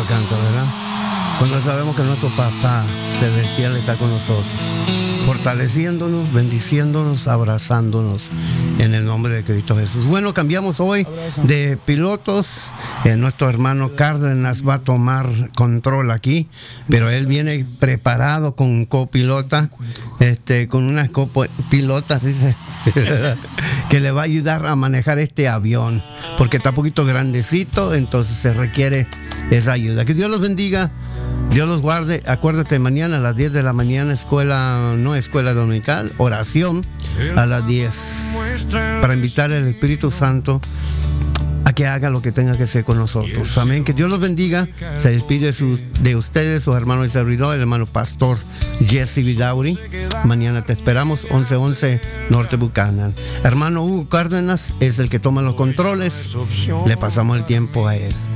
bonito canto, ¿verdad? Cuando sabemos que nuestro papá celestial está con nosotros, fortaleciéndonos, bendiciéndonos, abrazándonos en el nombre de Cristo Jesús. Bueno, cambiamos hoy de pilotos. Nuestro hermano Cárdenas va a tomar control aquí, pero él viene preparado con un copilota, con unas copilotas, dice, que le va a ayudar a manejar este avión, porque está un poquito grandecito, entonces se requiere esa ayuda. Que Dios los bendiga. Dios los guarde. Acuérdate, mañana a las 10 de la mañana, escuela dominical, oración a las 10, para invitar al Espíritu Santo a que haga lo que tenga que hacer con nosotros. Amén. Que Dios los bendiga. Se despide de ustedes, su hermano y servidor, el hermano pastor Jesse Vidauri. Mañana te esperamos, 1111 Norte Buchanan. Hermano Hugo Cárdenas es el que toma los controles. Le pasamos el tiempo a él.